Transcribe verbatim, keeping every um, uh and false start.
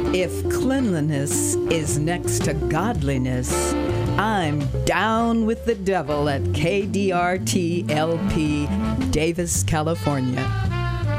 If cleanliness is next to godliness, I'm down with the devil at K D R T L P, Davis, California.